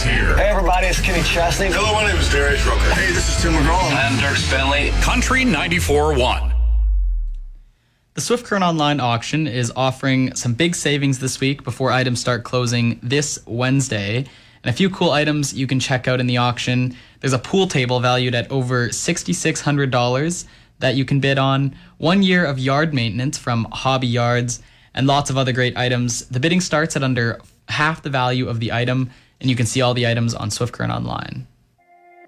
here. Hey everybody, it's Kenny Chesney. Hello, my name is Darius Rucker. Hey, this is Tim McGraw. I'm Dirk Bentley. Country 94.1. The Swift Current Online auction is offering some big savings this week before items start closing this Wednesday. And a few cool items you can check out in the auction. There's a pool table valued at over $6,600 that you can bid on, 1 year of yard maintenance from Hobby Yards, and lots of other great items. The bidding starts at under half the value of the item, and you can see all the items on Swift Current Online.